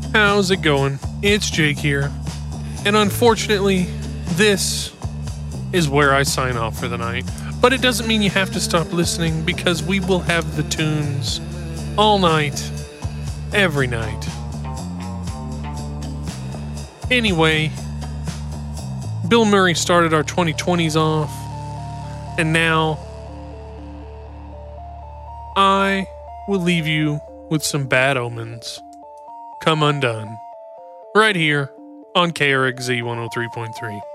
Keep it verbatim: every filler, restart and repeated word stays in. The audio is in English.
How's it going? It's Jake here. And unfortunately, this is where I sign off for the night. But it doesn't mean you have to stop listening, because we will have the tunes all night, every night. Anyway, Bill Murray started our twenty twenties off, and now I will leave you with some Bad Omens. Come Undone. Right here on K R X Z one oh three point three.